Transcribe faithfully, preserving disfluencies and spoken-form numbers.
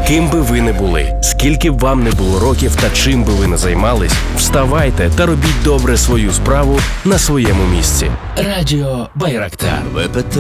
Ким би ви не були, скільки б вам не було років та чим би ви не займались, вставайте та робіть добре свою справу на своєму місці. Радіо Байрактар. ВПТ